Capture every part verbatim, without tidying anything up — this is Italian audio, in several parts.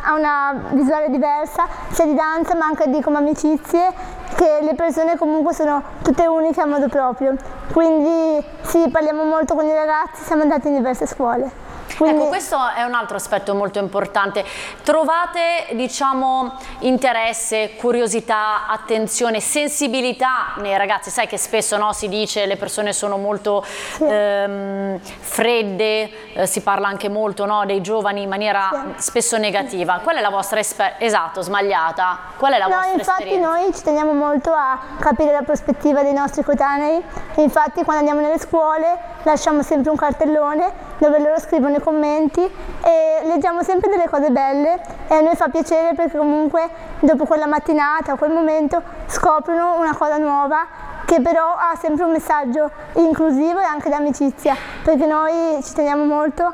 ha una visuale diversa, sia di danza ma anche di come amicizie, che le persone comunque sono tutte uniche a modo proprio. Quindi sì, parliamo molto con i ragazzi, siamo andati in diverse scuole. Quindi... Ecco, questo è un altro aspetto molto importante. Trovate, diciamo, interesse, curiosità, attenzione, sensibilità nei ragazzi? Sai che spesso, no, si dice le persone sono molto sì. ehm, fredde, eh, si parla anche molto, no, dei giovani in maniera sì. spesso negativa. Qual è la vostra esperienza? Esatto, sbagliata. Qual è la no, vostra infatti esperienza? Noi ci teniamo molto a capire la prospettiva dei nostri coetanei. Infatti quando andiamo nelle scuole lasciamo sempre un cartellone dove loro scrivono i commenti e leggiamo sempre delle cose belle, e a noi fa piacere perché comunque dopo quella mattinata o quel momento scoprono una cosa nuova che però ha sempre un messaggio inclusivo e anche d'amicizia, perché noi ci teniamo molto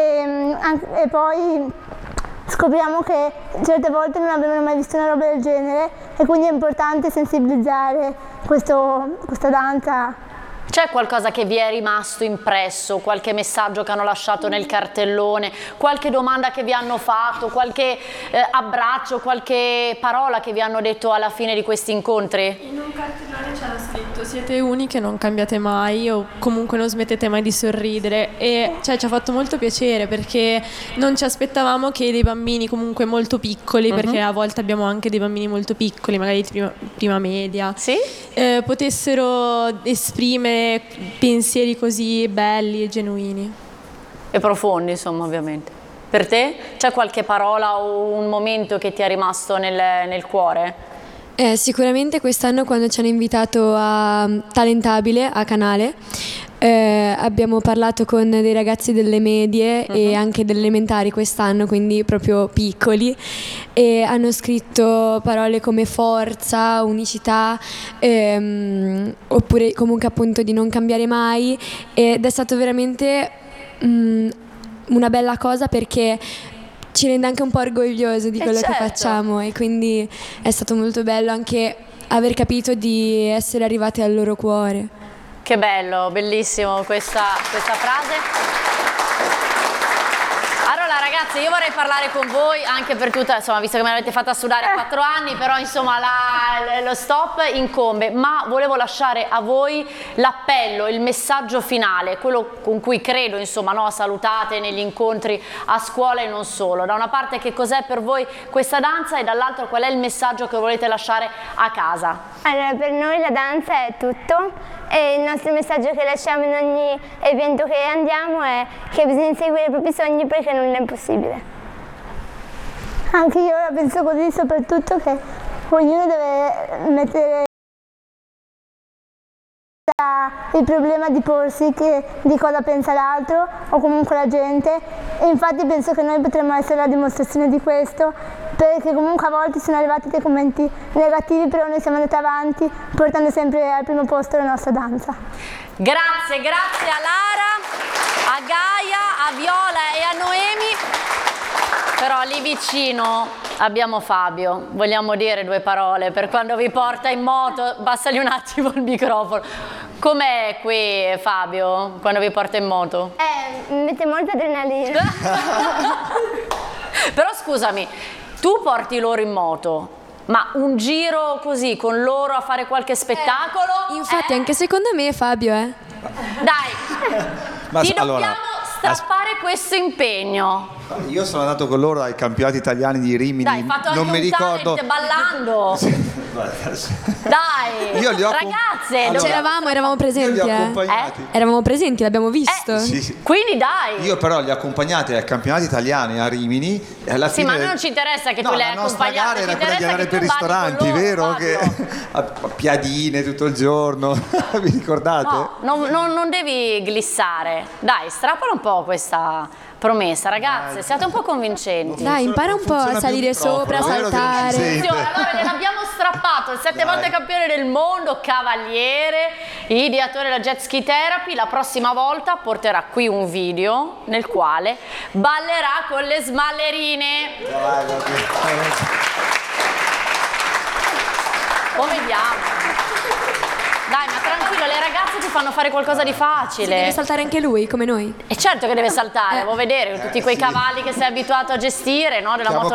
e, e poi scopriamo che certe volte non avevano mai visto una roba del genere e quindi è importante sensibilizzare questo, questa danza. C'è qualcosa che vi è rimasto impresso, qualche messaggio che hanno lasciato nel cartellone, qualche domanda che vi hanno fatto, qualche eh, abbraccio, qualche parola che vi hanno detto alla fine di questi incontri? In un cartellone c'era scritto: siete uniche, non cambiate mai, o comunque non smettete mai di sorridere, e cioè, ci ha fatto molto piacere perché non ci aspettavamo che dei bambini comunque molto piccoli, uh-huh. perché a volte abbiamo anche dei bambini molto piccoli, magari di prima, prima media, sì? eh, potessero esprimere pensieri così belli e genuini e profondi, insomma. Ovviamente per te c'è qualche parola o un momento che ti è rimasto nel, nel cuore? Eh, sicuramente quest'anno quando ci hanno invitato a Talentabile, a Canale, eh, abbiamo parlato con dei ragazzi delle medie uh-huh. e anche delle elementari quest'anno, quindi proprio piccoli, e hanno scritto parole come forza, unicità, ehm, oppure comunque appunto di non cambiare mai, ed è stato veramente mh, una bella cosa perché ci rende anche un po' orgoglioso di quello eh certo. che facciamo, e quindi è stato molto bello anche aver capito di essere arrivati al loro cuore. Che bello, bellissimo questa, questa frase. Allora ragazzi, io vorrei parlare con voi anche per tutta, insomma, visto che me l'avete fatta sudare quattro anni, però insomma la, lo stop incombe, ma volevo lasciare a voi l'appello, il messaggio finale, quello con cui credo, insomma, no, salutate negli incontri a scuola e non solo. Da una parte che cos'è per voi questa danza e dall'altro qual è il messaggio che volete lasciare a casa? Allora, per noi la danza è tutto. E il nostro messaggio che lasciamo in ogni evento che andiamo è che bisogna seguire i propri sogni perché nulla è impossibile. Anche io la penso così, soprattutto che ognuno deve mettere il problema di porsi che, di cosa pensa l'altro o comunque la gente, e infatti penso che noi potremmo essere la dimostrazione di questo, perché comunque a volte sono arrivati dei commenti negativi, però noi siamo andati avanti portando sempre al primo posto la nostra danza. Grazie, grazie a Lara, a Gaia, a Viola e a Noemi. Però lì vicino abbiamo Fabio, vogliamo dire due parole per quando vi porta in moto? Bassagli un attimo il microfono. Com'è qui Fabio quando vi porta in moto? Eh, mi mette molta adrenalina. Però scusami, tu porti loro in moto, ma un giro così con loro a fare qualche spettacolo? Eh, infatti eh? anche secondo me Fabio, eh. Dai, ma ti dobbiamo allora, strappare as- questo impegno. Io sono andato con loro ai campionati italiani di Rimini. Dai, fatto non mi ricordo ballando. Dai, io li ho ragazze, allora, c'eravamo, eravamo presenti. Io li ho accompagnati. Eh? Eravamo presenti, l'abbiamo visto. Eh, sì, sì. Quindi dai. Io però li ho accompagnati ai campionati italiani a Rimini. E alla sì, fine... ma non ci interessa che no, tu li hai accompagnati. La nostra gara era quella di andare per ristoranti, loro, vero? Che a piadine tutto il giorno. Vi ricordate? No, non, non, non devi glissare. Dai, strappala un po' questa promessa, ragazze, dai, siate un po' convincenti. Dai, impara un po' a salire sopra, a saltare. Allora gliel'abbiamo strappato, il sette dai. volte campione del mondo, cavaliere, ideatore della Jet Ski Therapy. La prossima volta porterà qui un video nel quale ballerà con le smallerine. Vai, vai, vai. Poi vediamo. Dai, ma tranquillo, le ragazze ti fanno fare qualcosa di facile. Si deve saltare anche lui, come noi. E certo che deve saltare, vuoi vedere, con tutti quei cavalli che sei abituato a gestire, no? Della moto.